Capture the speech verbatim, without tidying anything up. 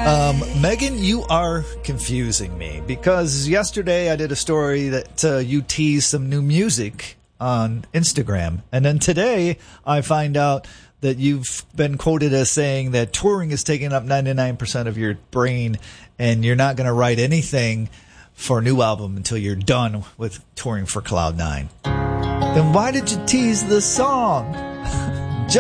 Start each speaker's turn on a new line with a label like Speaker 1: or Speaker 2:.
Speaker 1: Um, Megan, you are confusing me because yesterday I did a story that uh, you teased some new music on Instagram. And then today I find out that you've been quoted as saying that touring is taking up ninety-nine percent of your brain and you're not going to write anything for a new album until you're done with touring for Cloud Nine. Then why did you tease the song?